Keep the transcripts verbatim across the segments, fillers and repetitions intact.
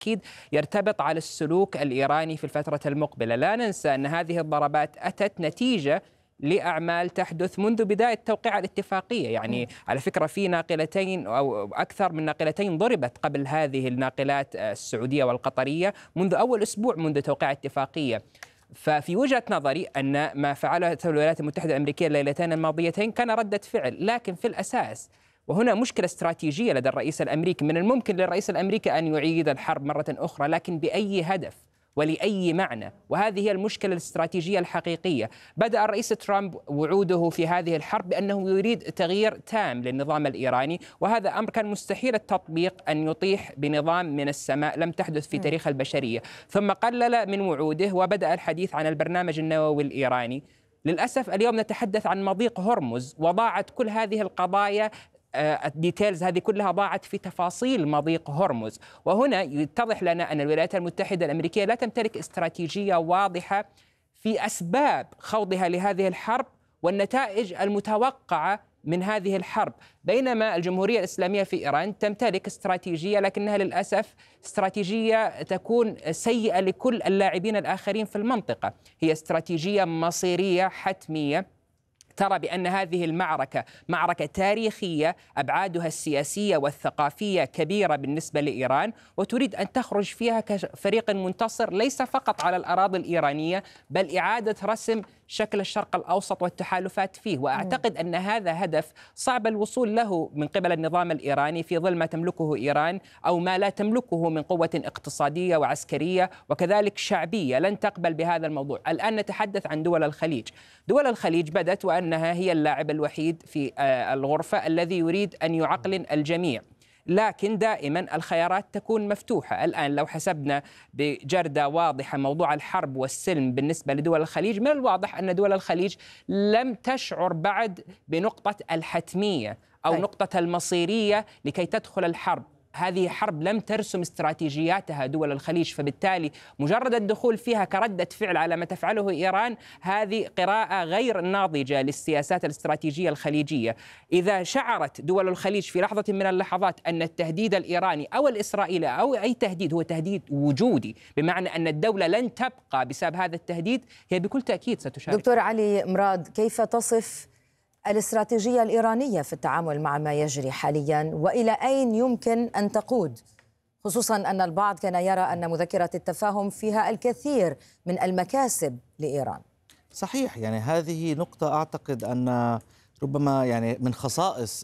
أكيد يرتبط على السلوك الإيراني في الفترة المقبلة. لا ننسى أن هذه الضربات أتت نتيجة لأعمال تحدث منذ بداية توقيع الاتفاقية. يعني على فكرة في ناقلتين أو أكثر من ناقلتين ضربت قبل هذه الناقلات السعودية والقطرية منذ أول أسبوع منذ توقيع الاتفاقية. ففي وجهة نظري أن ما فعله الولايات المتحدة الأمريكية الليلتين الماضيتين كان ردة فعل، لكن في الأساس وهنا مشكلة استراتيجية لدى الرئيس الأمريكي. من الممكن للرئيس الأمريكي أن يعيد الحرب مرة أخرى، لكن بأي هدف ولأي معنى؟ وهذه هي المشكلة الاستراتيجية الحقيقية. بدأ الرئيس ترامب وعوده في هذه الحرب بأنه يريد تغيير تام للنظام الإيراني، وهذا أمر كان مستحيل التطبيق أن يطيح بنظام من السماء، لم تحدث في تاريخ البشرية. ثم قلل من وعوده وبدأ الحديث عن البرنامج النووي الإيراني. للأسف اليوم نتحدث عن مضيق هرمز، وضاعت كل هذه القضايا الديتيلز هذه كلها ضاعت في تفاصيل مضيق هرمز. وهنا يتضح لنا أن الولايات المتحدة الأمريكية لا تمتلك استراتيجية واضحة في أسباب خوضها لهذه الحرب والنتائج المتوقعة من هذه الحرب، بينما الجمهورية الإسلامية في إيران تمتلك استراتيجية، لكنها للأسف استراتيجية تكون سيئة لكل اللاعبين الآخرين في المنطقة. هي استراتيجية مصيرية حتمية، ترى بأن هذه المعركة معركة تاريخية أبعادها السياسية والثقافية كبيرة بالنسبة لإيران، وتريد أن تخرج فيها كفريق منتصر ليس فقط على الأراضي الإيرانية، بل إعادة رسم شكل الشرق الأوسط والتحالفات فيه. وأعتقد أن هذا هدف صعب الوصول له من قبل النظام الإيراني في ظل ما تملكه إيران أو ما لا تملكه من قوة اقتصادية وعسكرية وكذلك شعبية. لن تقبل بهذا الموضوع. الآن نتحدث عن دول الخليج. دول الخليج بدت وأنها هي اللاعب الوحيد في الغرفة الذي يريد أن يعقلن الجميع، لكن دائما الخيارات تكون مفتوحة. الآن لو حسبنا بجردة واضحة موضوع الحرب والسلم بالنسبة لدول الخليج، من الواضح أن دول الخليج لم تشعر بعد بنقطة الحتمية أو طيب. نقطة المصيرية لكي تدخل الحرب. هذه حرب لم ترسم استراتيجياتها دول الخليج، فبالتالي مجرد الدخول فيها كردة فعل على ما تفعله إيران هذه قراءة غير ناضجة للسياسات الاستراتيجية الخليجية. إذا شعرت دول الخليج في لحظة من اللحظات أن التهديد الإيراني أو الإسرائيلي أو أي تهديد هو تهديد وجودي، بمعنى أن الدولة لن تبقى بسبب هذا التهديد، هي بكل تأكيد ستشارك. دكتور علي مراد، كيف تصف الاستراتيجية الإيرانية في التعامل مع ما يجري حاليا، وإلى أين يمكن أن تقود، خصوصا أن البعض كان يرى أن مذكرة التفاهم فيها الكثير من المكاسب لإيران؟ صحيح، يعني هذه نقطة أعتقد أن ربما يعني من خصائص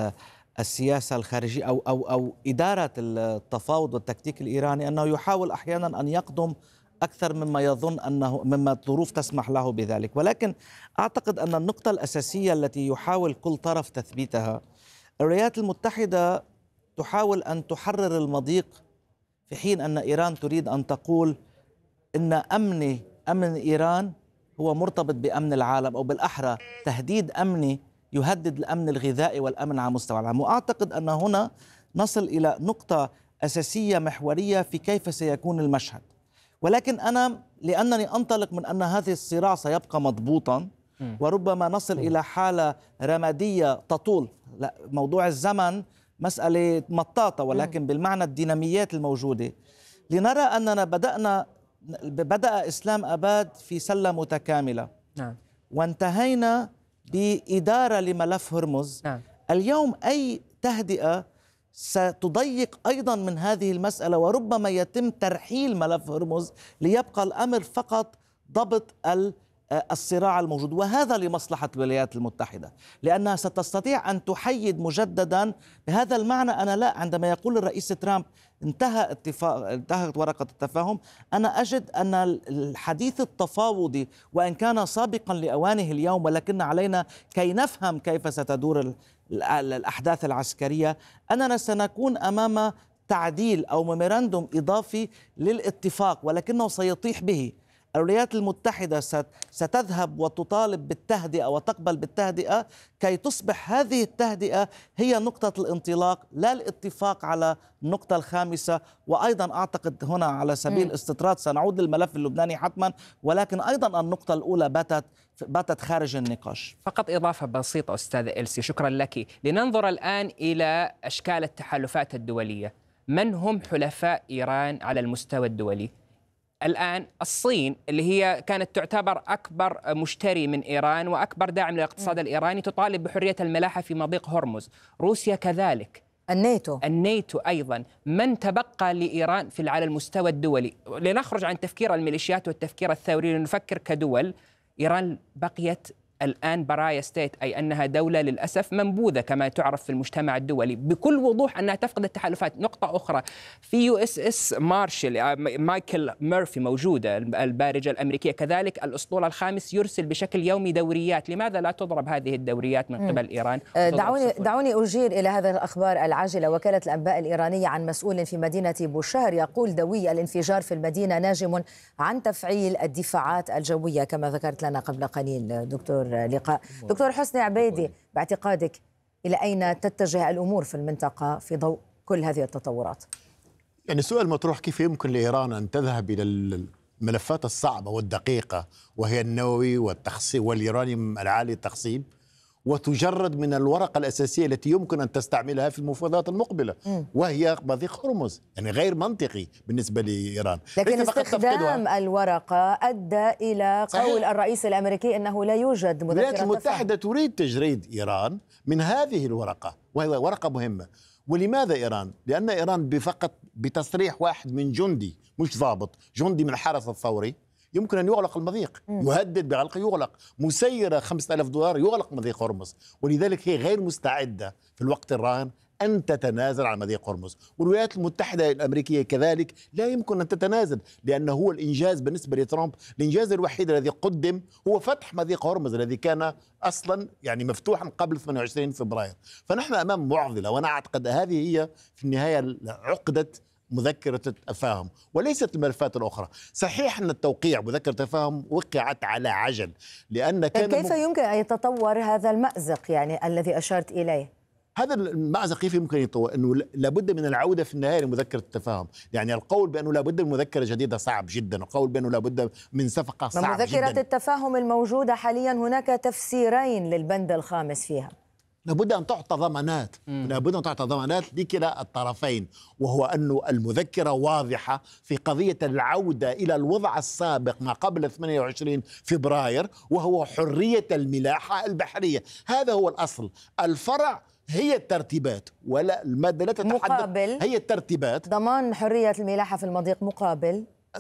السياسة الخارجية أو أو أو إدارة التفاوض والتكتيك الإيراني، أنه يحاول أحيانا أن يقدم أكثر مما يظن أنه مما الظروف تسمح له بذلك. ولكن أعتقد أن النقطة الأساسية التي يحاول كل طرف تثبيتها، الولايات المتحدة تحاول أن تحرر المضيق، في حين أن إيران تريد أن تقول إن أمن أمن إيران هو مرتبط بأمن العالم، أو بالأحرى تهديد أمني يهدد الأمن الغذائي والأمن على مستوى العالم. وأعتقد أن هنا نصل إلى نقطة أساسية محورية في كيف سيكون المشهد. ولكن أنا لأنني أنطلق من أن هذا الصراع سيبقى مضبوطا وربما نصل إلى حالة رمادية تطول، لا، موضوع الزمن مسألة مطاطة، ولكن بالمعنى الديناميات الموجودة، لنرى أننا بدأنا بدأ إسلام أباد في سلة متكاملة وانتهينا بإدارة لملف هرمز. اليوم أي تهدئة ستضيق أيضا من هذه المسألة، وربما يتم ترحيل ملف هرمز ليبقى الأمر فقط ضبط الصراع الموجود، وهذا لمصلحة الولايات المتحدة، لأنها ستستطيع أن تحيد مجددا. بهذا المعنى أنا لا، عندما يقول الرئيس ترامب انتهى اتفاق انتهت ورقة التفاهم، أنا أجد أن الحديث التفاوضي وإن كان سابقا لأوانه اليوم، ولكن علينا كي نفهم كيف ستدور الأحداث العسكرية أننا سنكون أمام تعديل أو ميموراندوم إضافي للاتفاق، ولكنه سيطيح به. الولايات المتحدة ستذهب وتطالب بالتهدئة وتقبل بالتهدئة كي تصبح هذه التهدئة هي نقطة الانطلاق، لا الاتفاق على النقطة الخامسة. وأيضا أعتقد هنا على سبيل الاستطراد سنعود للملف اللبناني حتما، ولكن أيضا النقطة الأولى باتت باتت خارج النقاش. فقط إضافة بسيطة أستاذ إلسي، شكرا لك. لننظر الآن إلى أشكال التحالفات الدولية. من هم حلفاء إيران على المستوى الدولي؟ الآن الصين اللي هي كانت تعتبر أكبر مشتري من إيران وأكبر داعم للاقتصاد الإيراني تطالب بحرية الملاحة في مضيق هرمز، روسيا كذلك، الناتو الناتو أيضا. من تبقى لإيران في على المستوى الدولي؟ لنخرج عن تفكير الميليشيات والتفكير الثوري لنفكر كدول. إيران بقيت الآن برايا ستيت، أي أنها دولة للأسف منبوذة كما تعرف في المجتمع الدولي، بكل وضوح أنها تفقد التحالفات. نقطة أخرى، في يو اس اس مارشال مايكل ميرفي موجودة، البارجة الأمريكية كذلك، الأسطول الخامس يرسل بشكل يومي دوريات. لماذا لا تضرب هذه الدوريات من قبل إيران؟ دعوني دعوني أجير إلى هذه الأخبار العاجلة. وكالة الأنباء الإيرانية عن مسؤول في مدينة بوشهر يقول دوي الانفجار في المدينة ناجم عن تفعيل الدفاعات الجوية كما ذكرت لنا قبل قليل دكتور لقاء. دكتور حسني عبيدي، باعتقادك إلى أين تتجه الأمور في المنطقة في ضوء كل هذه التطورات؟ يعني السؤال مطروح، كيف يمكن لإيران أن تذهب إلى الملفات الصعبة والدقيقة وهي النووي والتخصيب واليورانيوم العالي التخصيب وتجرد من الورقة الأساسية التي يمكن أن تستعملها في المفاوضات المقبلة م. وهي مضيق هرمز؟ يعني غير منطقي بالنسبة لإيران. لكن استخدام الورقة أدى إلى قول صحيح. الرئيس الأمريكي أنه لا يوجد مذكرة. الولايات المتحدة تريد تجريد إيران من هذه الورقة وهي ورقة مهمة. ولماذا إيران؟ لأن إيران بفقط بتصريح واحد من جندي مش ضابط، جندي من الحرس الثوري، يمكن أن يغلق المضيق، يهدد بغلقه يغلق، مسيرة خمسة آلاف دولار يغلق مضيق هرمز. ولذلك هي غير مستعدة في الوقت الراهن أن تتنازل عن مضيق هرمز. والولايات المتحدة الأمريكية كذلك لا يمكن أن تتنازل، لأنه هو الإنجاز بالنسبة لترامب. الإنجاز الوحيد الذي قدم هو فتح مضيق هرمز الذي كان أصلا يعني مفتوحا قبل ثمانية وعشرين فبراير. فنحن أمام معضلة، وأنا أعتقد هذه هي في النهاية عقدة مذكرة التفاهم وليست الملفات الأخرى. صحيح أن التوقيع مذكرة التفاهم وقعت على عجل، لأن كان كيف يمكن أن يتطور هذا المأزق يعني الذي أشرت إليه؟ هذا المأزق كيف يمكن يتطور؟ أنه لابد من العودة في النهاية لمذكرة التفاهم. يعني القول بأنه لابد من مذكرة جديدة صعب جدا، القول بأنه لابد من صفقة صعب مذكرة جدا. مذكرة التفاهم الموجودة حاليا هناك تفسيرين للبند الخامس فيها. لابد أن تعطى ضمانات، لابد أن تعطى ضمانات لكلا الطرفين، وهو أن المذكرة واضحة في قضية العودة إلى الوضع السابق ما قبل ثمانية وعشرين فبراير، وهو حرية الملاحة البحرية. هذا هو الأصل. الفرع هي الترتيبات، ولا المادة لا تتحدث، مقابل هي الترتيبات، ضمان حرية الملاحة في المضيق مقابل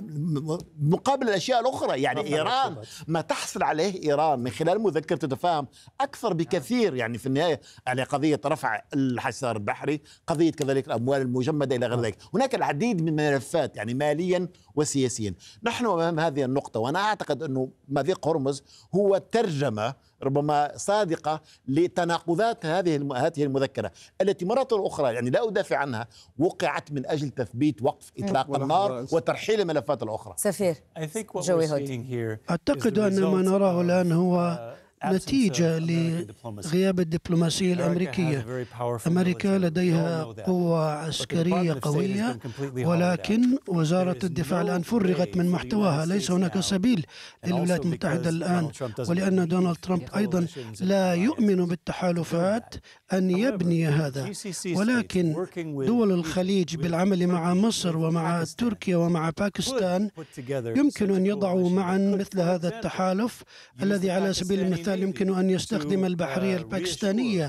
مقابل الأشياء الأخرى. يعني إيران ما تحصل عليه إيران من خلال مذكرة التفاهم أكثر بكثير. يعني في النهاية يعني قضية رفع الحصار البحري، قضية كذلك الأموال المجمدة إلى غير ذلك. هناك العديد من الملفات يعني ماليا وسياسيا. نحن أمام هذه النقطة، وأنا أعتقد أنه مضيق هرمز هو ترجمة ربما صادقة لتناقضات هذه هذه المذكرة التي مرة أخرى يعني لا أدافع عنها، وقعت من أجل تثبيت وقف إطلاق النار وترحيل الملفات الأخرى. سفير جوي هود، أعتقد أن ما نراه الآن هو نتيجة لغياب الدبلوماسية الأمريكية. أمريكا لديها قوة عسكرية قوية، ولكن وزارة الدفاع الآن فرغت من محتواها. ليس هناك سبيل للولايات المتحدة الآن، ولأن دونالد ترامب أيضا لا يؤمن بالتحالفات أن يبني هذا. ولكن دول الخليج بالعمل مع مصر ومع تركيا ومع باكستان يمكن أن يضعوا معا مثل هذا التحالف الذي على سبيل المثال يمكن أن يستخدم البحرية الباكستانية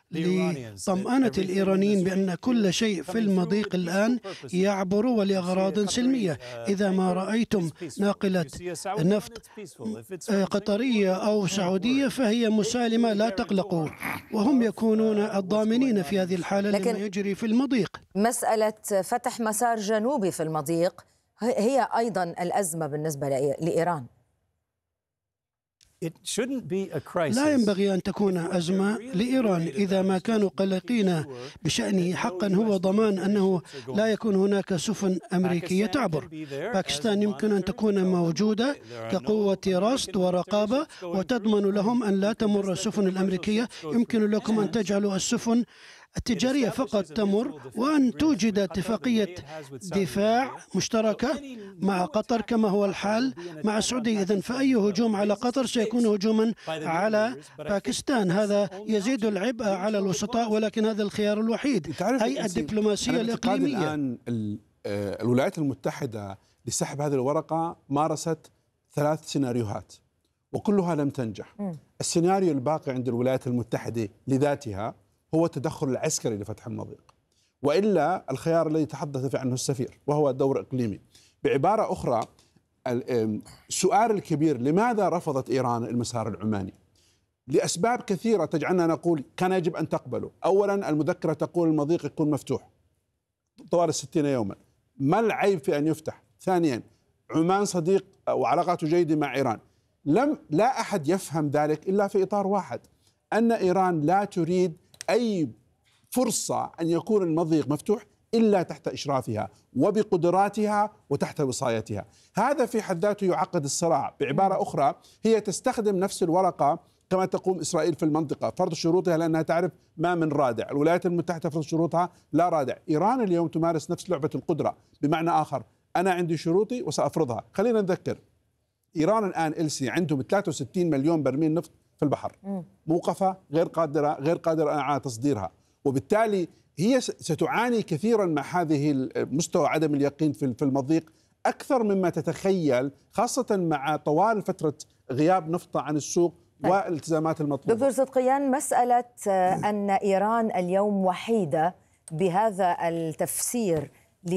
لطمأنة الإيرانيين بأن كل شيء في المضيق الآن يعبر ولأغراض سلمية. إذا ما رأيتم ناقلة نفط قطرية أو سعودية فهي مسالمة، لا تقلقوا، وهم يكونون الضامنين في هذه الحالة لما يجري في المضيق. مسألة فتح مسار جنوبي في المضيق هي أيضا الأزمة بالنسبة لإيران. لا ينبغي أن تكون أزمة لإيران إذا ما كانوا قلقين بشأنه. حقا هو ضمان أنه لا يكون هناك سفن أمريكية تعبر. باكستان يمكن أن تكون موجودة كقوة رصد ورقابة وتضمن لهم أن لا تمر السفن الأمريكية. يمكن لكم أن تجعلوا السفن التجارية فقط تمر، وأن توجد اتفاقية دفاع مشتركة مع قطر كما هو الحال مع السعودية. إذن فأي هجوم على قطر سيكون هجوما على باكستان. هذا يزيد العبء على الوسطاء، ولكن هذا الخيار الوحيد، أي الدبلوماسية الإقليمية. الآن الولايات المتحدة لسحب هذه الورقة مارست ثلاث سيناريوهات وكلها لم تنجح. م. السيناريو الباقي عند الولايات المتحدة لذاتها هو التدخل العسكري لفتح المضيق، وإلا الخيار الذي تحدث عنه السفير وهو دور إقليمي. بعبارة أخرى، السؤال الكبير لماذا رفضت إيران المسار العماني؟ لأسباب كثيرة تجعلنا نقول كان يجب أن تقبله. أولا، المذكرة تقول المضيق يكون مفتوح طوال الستين يوما، ما العيب في أن يفتح؟ ثانيا، عمان صديق وعلاقاته جيدة مع إيران. لم لا أحد يفهم ذلك إلا في إطار واحد، أن إيران لا تريد أي فرصة أن يكون المضيق مفتوح إلا تحت إشرافها وبقدراتها وتحت وصايتها. هذا في حد ذاته يعقد الصراع. بعبارة أخرى، هي تستخدم نفس الورقة كما تقوم إسرائيل في المنطقة، فرض شروطها لأنها تعرف ما من رادع. الولايات المتحدة فرض شروطها لا رادع. إيران اليوم تمارس نفس لعبة القدرة، بمعنى آخر أنا عندي شروطي وسأفرضها. خلينا نذكر، إيران الآن إلسي عندهم ثلاثة وستين مليون برميل نفط في البحر، موقفة، غير قادرة غير قادرة على تصديرها، وبالتالي هي ستعاني كثيرا مع هذه المستوى عدم اليقين في المضيق أكثر مما تتخيل، خاصة مع طوال فترة غياب نفطها عن السوق والالتزامات المطلوبة. دكتور صدقيان، مسألة أن إيران اليوم وحيدة بهذا التفسير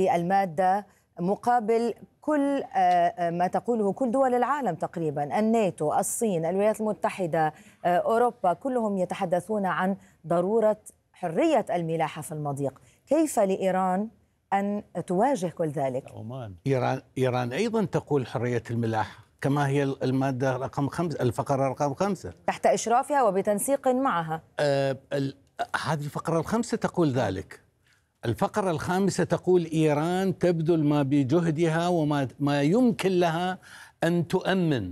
للمادة مقابل كل ما تقوله كل دول العالم تقريبا، الناتو، الصين، الولايات المتحدة، أوروبا، كلهم يتحدثون عن ضرورة حرية الملاحة في المضيق. كيف لإيران أن تواجه كل ذلك؟ إيران إيران أيضا تقول حرية الملاحة كما هي المادة رقم خمسة، الفقرة رقم خمسة، تحت إشرافها وبتنسيق معها. آه هذه الفقرة الخمسة تقول ذلك. الفقرة الخامسة تقول إيران تبذل ما بجهدها وما ما يمكن لها أن تؤمن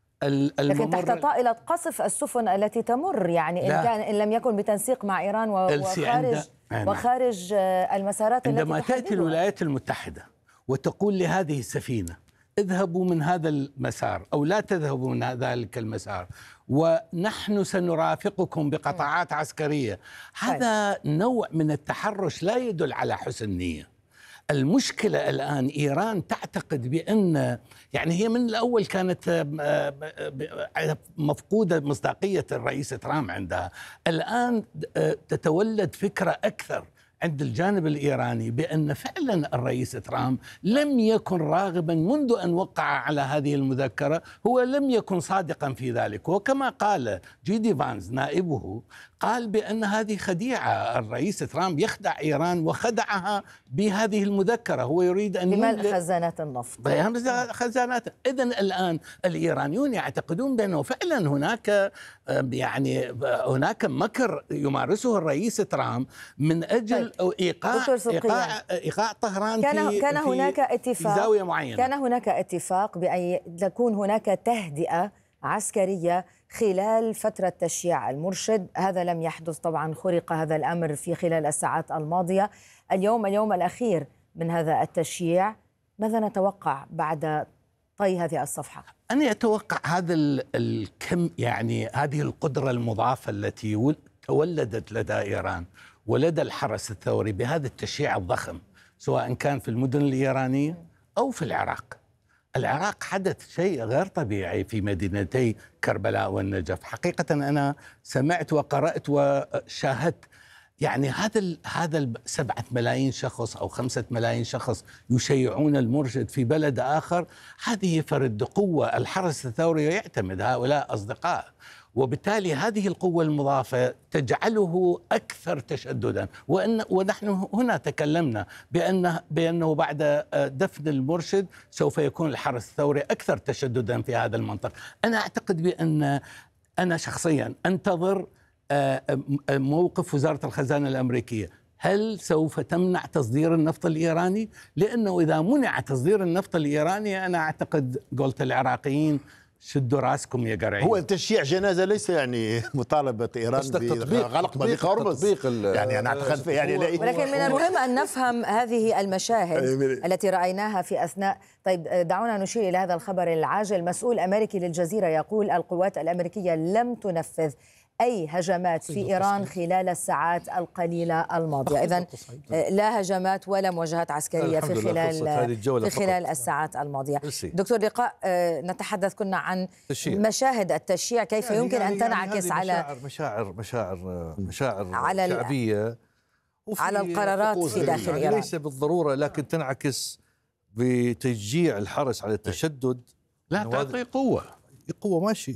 الممر، لكن تحت طائلة قصف السفن التي تمر، يعني إن, كان إن لم يكن بتنسيق مع إيران وخارج وخارج المسارات التي عندما تأتي الولايات المتحدة وتقول لهذه السفينة اذهبوا من هذا المسار أو لا تذهبوا من ذلك المسار ونحن سنرافقكم بقطاعات عسكرية، هذا نوع من التحرش لا يدل على حسن نية. المشكلة الآن إيران تعتقد بأن، يعني هي من الأول كانت مفقودة مصداقية الرئيس ترامب عندها، الآن تتولد فكرة أكثر عند الجانب الإيراني بأن فعلا الرئيس ترامب لم يكن راغبا منذ أن وقع على هذه المذكرة، هو لم يكن صادقا في ذلك. وكما قال جيدي فانز نائبه، قال بأن هذه خديعة، الرئيس ترامب يخدع إيران وخدعها بهذه المذكرة، هو يريد أن بملء خزانات النفط. خزانات. إذن الآن الإيرانيون يعتقدون بأنه فعلا هناك يعني هناك مكر يمارسه الرئيس ترامب من أجل إيقاع إيقاع إيقاع طهران كان في كان هناك اتفاق في زاوية معينة. كان هناك اتفاق بأن تكون هناك تهدئة عسكرية خلال فترة تشييع المرشد. هذا لم يحدث طبعا، خرق هذا الأمر في خلال الساعات الماضية. اليوم اليوم الأخير من هذا التشييع، ماذا نتوقع بعد طي هذه الصفحة؟ أنا أتوقع هذا الكم، يعني هذه القدرة المضافة التي تولدت لدى إيران ولدى الحرس الثوري بهذا التشييع الضخم، سواء كان في المدن الإيرانية أو في العراق. العراق حدث شيء غير طبيعي في مدينتي كربلاء والنجف. حقيقة أنا سمعت وقرأت وشاهدت، يعني هذا هذا سبعة ملايين شخص أو خمسة ملايين شخص يشيعون المرشد في بلد آخر، هذه فرد قوة. الحرس الثوري يعتمد هؤلاء أصدقاء، وبالتالي هذه القوة المضافة تجعله أكثر تشددا. وإن ونحن هنا تكلمنا بأن بأنه بعد دفن المرشد سوف يكون الحرس الثوري أكثر تشددا في هذا المنطق. أنا أعتقد بأن أنا شخصيا أنتظر موقف وزارة الخزانة الأمريكية. هل سوف تمنع تصدير النفط الإيراني؟ لأنه إذا منع تصدير النفط الإيراني، أنا أعتقد قلت العراقيين شدوا راسكم يا قرعين. هو تشييع جنازه ليس يعني مطالبه ايران بغلق مضيق هرمز، يعني انا اعتقد يعني ولكن من المهم ان نفهم هذه المشاهد التي رايناها في اثناء. طيب دعونا نشير الى هذا الخبر العاجل. مسؤول امريكي للجزيره يقول القوات الامريكيه لم تنفذ أي هجمات في إيران خلال الساعات القليلة الماضية. إذن لا هجمات ولا مواجهات عسكرية في خلال في خلال الساعات الماضية. دكتور لقاء، نتحدث كنا عن مشاهد التشييع، كيف يعني يمكن يعني أن تنعكس يعني على مشاعر مشاعر مشاعر على شعبية على القرارات في داخل يعني إيران، ليس بالضرورة، لكن تنعكس بتشجيع الحرس على التشدد. لا تعطي قوة قوة ماشي،